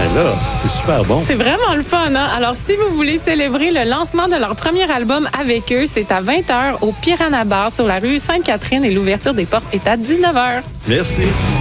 Ben là, c'est super bon. C'est vraiment le fun, hein? Alors, si vous voulez célébrer le lancement de leur premier album avec eux, c'est à 20h au Piranha Bar sur la rue Sainte-Catherine et l'ouverture des portes est à 19h. Merci.